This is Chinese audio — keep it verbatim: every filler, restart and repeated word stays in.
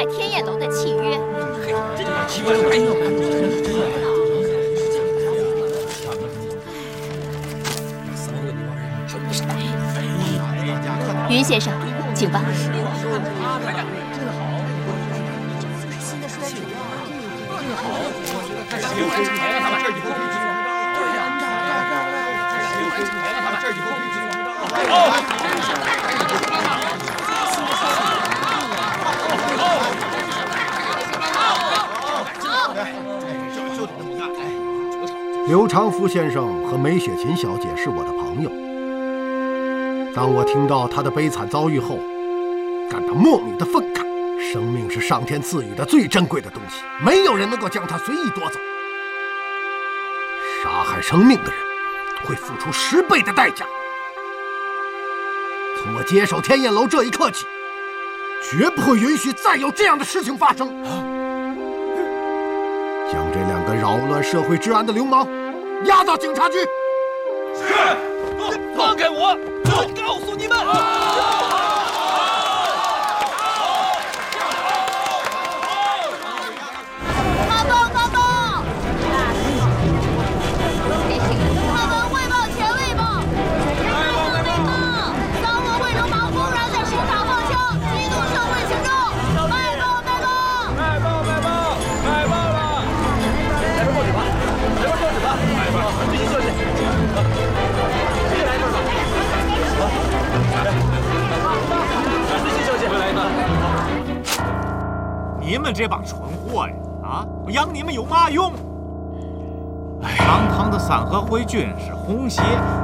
买天燕楼的契约。 这就叫欺瞒白呢。 云先生，请吧。 刘长福先生和梅雪琴小姐是我的朋友。当我听到她的悲惨遭遇后，感到莫名的愤慨。生命是上天赐予的最珍贵的东西，没有人能够将它随意夺走。杀害生命的人会付出十倍的代价。从我接手天燕楼这一刻起，绝不会允许再有这样的事情发生。将这两个扰乱社会治安的流氓押到警察局。 是，放开我！我告诉你们。 你们这帮蠢货呀！啊，我养你们有嘛用？堂堂的三合会军是红鞋。